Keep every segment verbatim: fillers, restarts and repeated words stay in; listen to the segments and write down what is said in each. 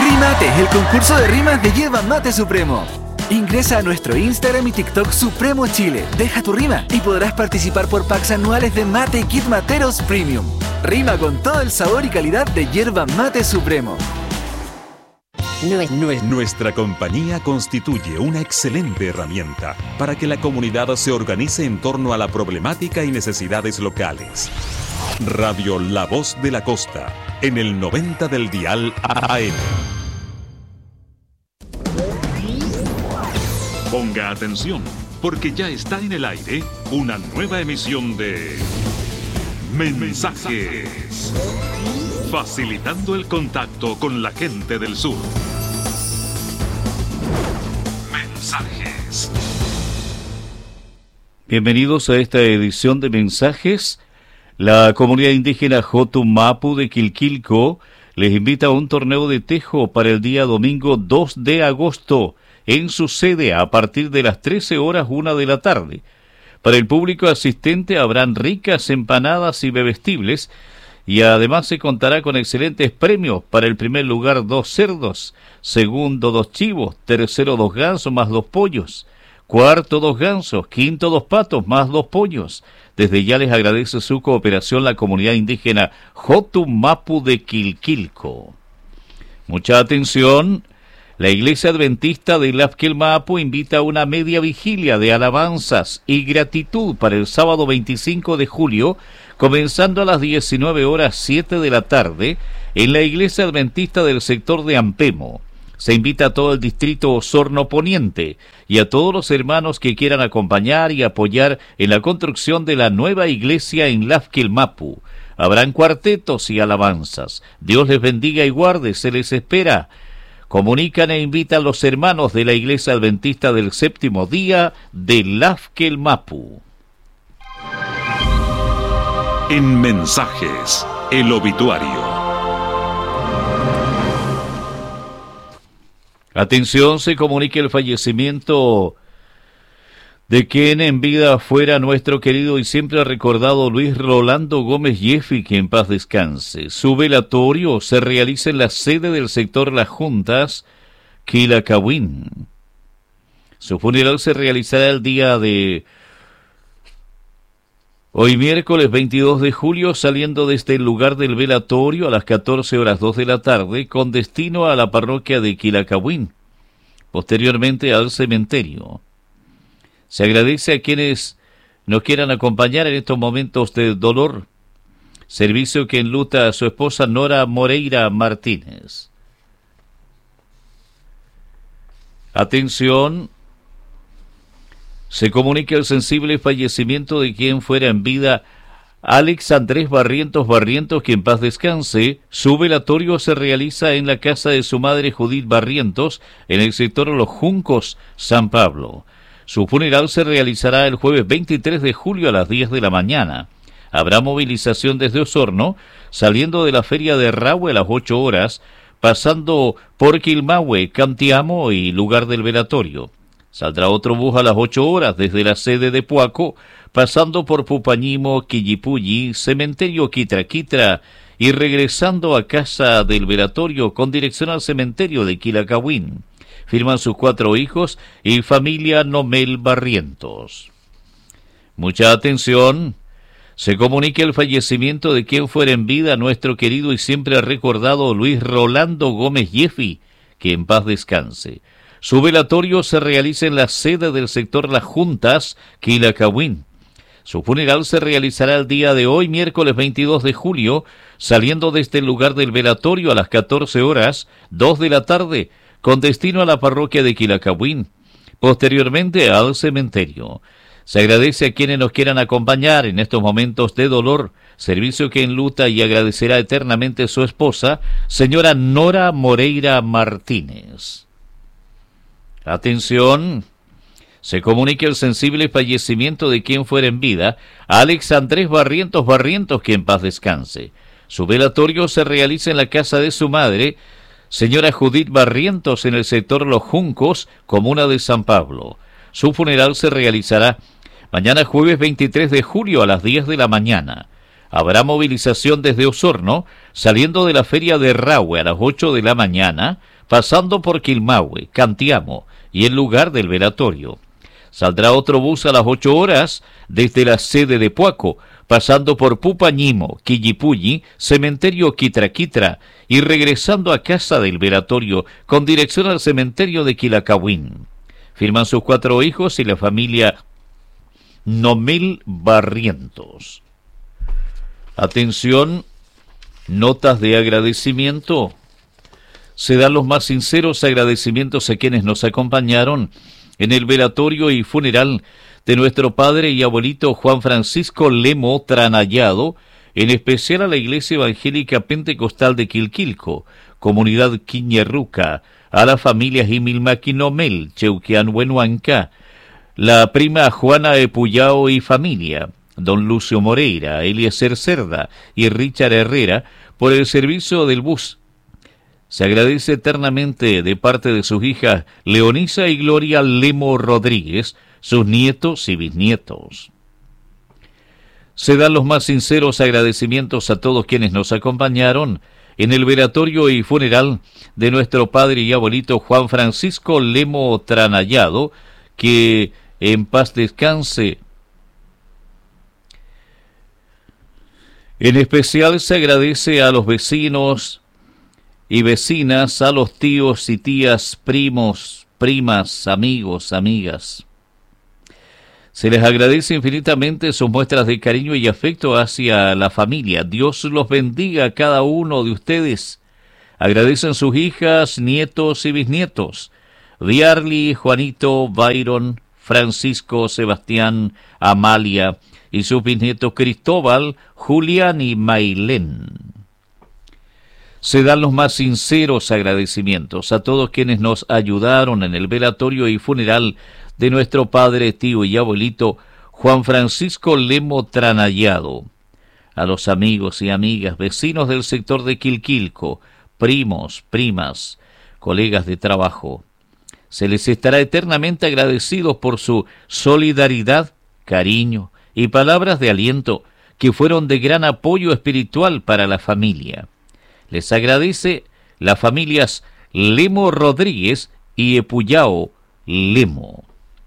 Rimate, el concurso de rimas de Yerba Mate Supremo. Ingresa a nuestro Instagram y TikTok Supremo Chile, deja tu rima y podrás participar por packs anuales de Mate Kit Materos Premium. Rima con todo el sabor y calidad de Yerba Mate Supremo. Nuestra compañía constituye una excelente herramienta para que la comunidad se organice en torno a la problemática y necesidades locales. Radio La Voz de la Costa, en el noventa del dial A M. Ponga atención, porque ya está en el aire una nueva emisión de Mensajes, facilitando el contacto con la gente del sur. Mensajes. Bienvenidos a esta edición de Mensajes. La comunidad indígena Jotu Mapu de Quilquilco les invita a un torneo de tejo para el día domingo dos de agosto en su sede a partir de las trece horas una de la tarde. Para el público asistente habrán ricas empanadas y bebestibles y además se contará con excelentes premios. Para el primer lugar dos cerdos, segundo dos chivos, tercero dos gansos más dos pollos, cuarto dos gansos, quinto dos patos más dos pollos. Desde ya les agradece su cooperación la comunidad indígena Jotu Mapu de Quilquilco. Mucha atención. La Iglesia Adventista de Lafquel Mapu invita a una media vigilia de alabanzas y gratitud para el sábado veinticinco de julio, comenzando a las diecinueve horas siete de la tarde, en la Iglesia Adventista del sector de Ampemo. Se invita a todo el distrito Osorno Poniente y a todos los hermanos que quieran acompañar y apoyar en la construcción de la nueva iglesia en Lafquel Mapu. Habrán cuartetos y alabanzas. Dios les bendiga y guarde, se les espera. Comunican e invitan a los hermanos de la Iglesia Adventista del Séptimo Día de Lafquel Mapu. En Mensajes, el obituario. Atención, se comunica el fallecimiento de quien en vida fuera nuestro querido y siempre recordado Luis Rolando Gómez Yeffi, que en paz descanse. Su velatorio se realiza en la sede del sector Las Juntas, Quilacahuín. Su funeral se realizará el día de hoy, miércoles veintidós de julio, saliendo desde el lugar del velatorio a las catorce horas dos de la tarde, con destino a la parroquia de Quilacahuín, posteriormente al cementerio. Se agradece a quienes nos quieran acompañar en estos momentos de dolor. Servicio que enluta a su esposa Nora Moreira Martínez. Atención. Se comunica el sensible fallecimiento de quien fuera en vida Alex Andrés Barrientos Barrientos, que en paz descanse. Su velatorio se realiza en la casa de su madre Judith Barrientos, en el sector Los Juncos, San Pablo. Su funeral se realizará el jueves veintitrés de julio a las diez de la mañana. Habrá movilización desde Osorno, saliendo de la feria de Rahue a las ocho horas, pasando por Quilmahue, Cantiamo y lugar del velatorio. Saldrá otro bus a las ocho horas desde la sede de Puaco, pasando por Pupañimo, Quillipulli, cementerio Quitraquitra y regresando a casa del velatorio con dirección al cementerio de Quilacahuín. Firman sus cuatro hijos y familia Nomel Barrientos. Mucha atención. Se comunica el fallecimiento de quien fuera en vida nuestro querido y siempre recordado Luis Rolando Gómez Yeffi, que en paz descanse. Su velatorio se realiza en la sede del sector Las Juntas, Quilacahuín. Su funeral se realizará el día de hoy, miércoles veintidós de julio, saliendo desde el lugar del velatorio a las catorce horas, dos de la tarde, con destino a la parroquia de Quilacahuín, posteriormente al cementerio. Se agradece a quienes nos quieran acompañar en estos momentos de dolor, servicio que enluta y agradecerá eternamente su esposa, señora Nora Moreira Martínez. Atención, se comunica el sensible fallecimiento de quien fuera en vida, Alex Andrés Barrientos Barrientos, que en paz descanse. Su velatorio se realiza en la casa de su madre, señora Judith Barrientos, en el sector Los Juncos, comuna de San Pablo. Su funeral se realizará mañana jueves veintitrés de julio a las diez de la mañana. Habrá movilización desde Osorno, saliendo de la feria de Rahue a las ocho de la mañana, pasando por Quilmahue, Cantiamo y el lugar del velatorio. Saldrá otro bus a las ocho horas desde la sede de Puaco, pasando por Pupañimo, Quillipulli, cementerio Quitraquitra y regresando a casa del velatorio con dirección al cementerio de Quilacahuín. Firman sus cuatro hijos y la familia Nomel Barrientos. Atención, notas de agradecimiento. Se dan los más sinceros agradecimientos a quienes nos acompañaron en el velatorio y funeral de nuestro padre y abuelito Juan Francisco Lemo Tranallado, en especial a la Iglesia Evangélica Pentecostal de Quilquilco, Comunidad Quiñerruca, a la familia Jimilmaqui Nomel, Cheuquian Huenuanca, la prima Juana Epuyao y familia, don Lucio Moreira, Eliezer Cerda y Richard Herrera, por el servicio del bus. Se agradece eternamente de parte de sus hijas Leonisa y Gloria Lemo Rodríguez, sus nietos y bisnietos. Se dan los más sinceros agradecimientos a todos quienes nos acompañaron en el velatorio y funeral de nuestro padre y abuelito Juan Francisco Lemo Tranallado, que en paz descanse. En especial se agradece a los vecinos y vecinas, a los tíos y tías, primos, primas, amigos, amigas. Se les agradece infinitamente sus muestras de cariño y afecto hacia la familia. Dios los bendiga a cada uno de ustedes. Agradecen sus hijas, nietos y bisnietos. Diarly, Juanito, Byron, Francisco, Sebastián, Amalia y sus bisnietos Cristóbal, Julián y Mailén. Se dan los más sinceros agradecimientos a todos quienes nos ayudaron en el velatorio y funeral de nuestro padre, tío y abuelito Juan Francisco Lemo Tranallado, a los amigos y amigas, vecinos del sector de Quilquilco, primos, primas, colegas de trabajo. Se les estará eternamente agradecidos por su solidaridad, cariño y palabras de aliento que fueron de gran apoyo espiritual para la familia. Les agradece las familias Lemo Rodríguez y Epuyao Lemo.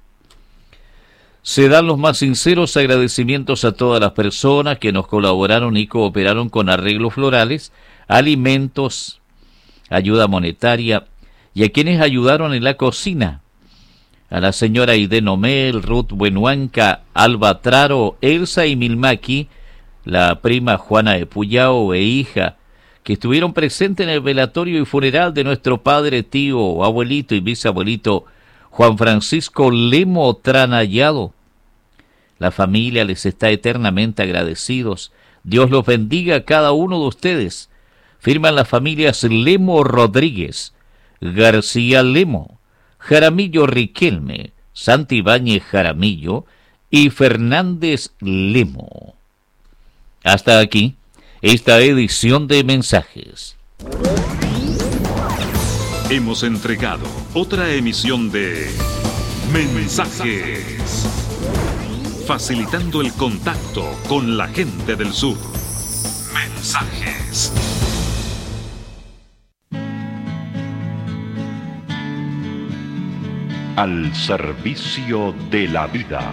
Se dan los más sinceros agradecimientos a todas las personas que nos colaboraron y cooperaron con arreglos florales, alimentos, ayuda monetaria y a quienes ayudaron en la cocina. A la señora Aide Nomel, Ruth Buenuanca, Alba Traro, Elsa y Milmaki, la prima Juana Epuyao e hija, que estuvieron presentes en el velatorio y funeral de nuestro padre, tío, abuelito y bisabuelito Juan Francisco Lemo Tranallado. La familia les está eternamente agradecidos. Dios los bendiga a cada uno de ustedes. Firman las familias Lemo Rodríguez, García Lemo, Jaramillo Riquelme, Santibáñez Jaramillo y Fernández Lemo. Hasta aquí esta edición de Mensajes. Hemos entregado otra emisión de Mensajes, facilitando el contacto con la gente del sur. Mensajes. Al servicio de la vida.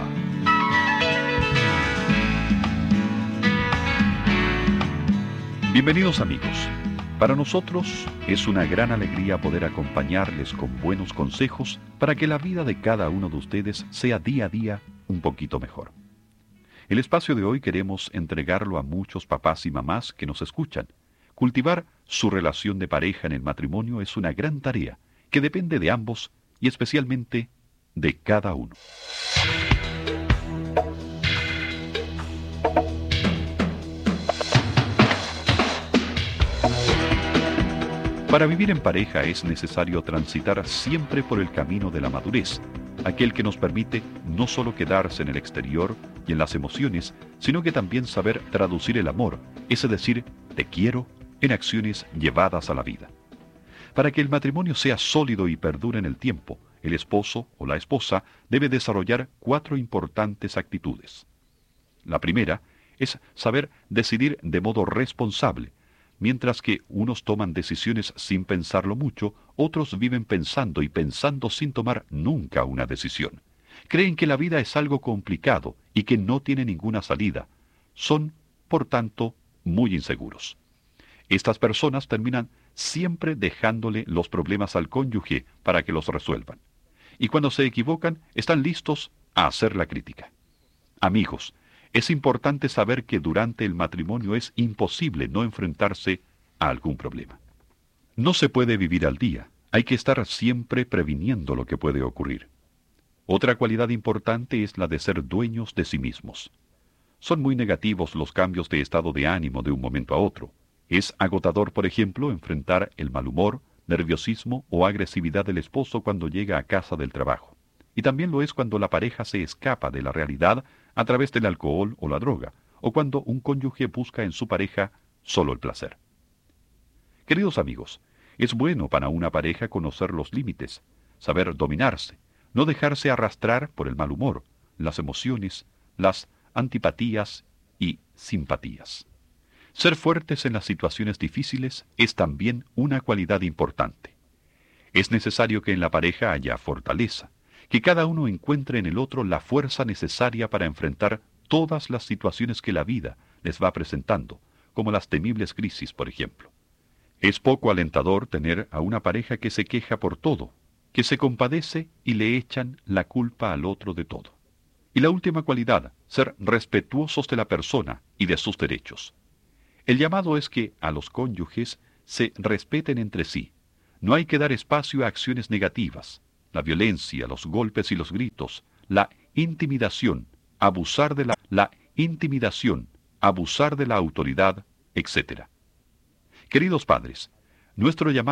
Bienvenidos amigos. Para nosotros es una gran alegría poder acompañarles con buenos consejos para que la vida de cada uno de ustedes sea día a día un poquito mejor. El espacio de hoy queremos entregarlo a muchos papás y mamás que nos escuchan. Cultivar su relación de pareja en el matrimonio es una gran tarea que depende de ambos y especialmente de cada uno. Para vivir en pareja es necesario transitar siempre por el camino de la madurez, aquel que nos permite no solo quedarse en el exterior y en las emociones, sino que también saber traducir el amor, es decir, te quiero, en acciones llevadas a la vida. Para que el matrimonio sea sólido y perdure en el tiempo, el esposo o la esposa debe desarrollar cuatro importantes actitudes. La primera es saber decidir de modo responsable. Mientras que unos toman decisiones sin pensarlo mucho, otros viven pensando y pensando sin tomar nunca una decisión. Creen que la vida es algo complicado y que no tiene ninguna salida. Son, por tanto, muy inseguros. Estas personas terminan siempre dejándole los problemas al cónyuge para que los resuelvan. Y cuando se equivocan, están listos a hacer la crítica. Amigos, es importante saber que durante el matrimonio es imposible no enfrentarse a algún problema. No se puede vivir al día, hay que estar siempre previniendo lo que puede ocurrir. Otra cualidad importante es la de ser dueños de sí mismos. Son muy negativos los cambios de estado de ánimo de un momento a otro. Es agotador, por ejemplo, enfrentar el mal humor, nerviosismo o agresividad del esposo cuando llega a casa del trabajo. Y también lo es cuando la pareja se escapa de la realidad a través del alcohol o la droga, o cuando un cónyuge busca en su pareja solo el placer. Queridos amigos, es bueno para una pareja conocer los límites, saber dominarse, no dejarse arrastrar por el mal humor, las emociones, las antipatías y simpatías. Ser fuertes en las situaciones difíciles es también una cualidad importante. Es necesario que en la pareja haya fortaleza, que cada uno encuentre en el otro la fuerza necesaria para enfrentar todas las situaciones que la vida les va presentando, como las temibles crisis, por ejemplo. Es poco alentador tener a una pareja que se queja por todo, que se compadece y le echan la culpa al otro de todo. Y la última cualidad, ser respetuosos de la persona y de sus derechos. El llamado es que a los cónyuges se respeten entre sí. No hay que dar espacio a acciones negativas, la violencia, los golpes y los gritos, la intimidación, abusar de la, la intimidación, abusar de la autoridad, etcétera. Queridos padres, nuestro llamado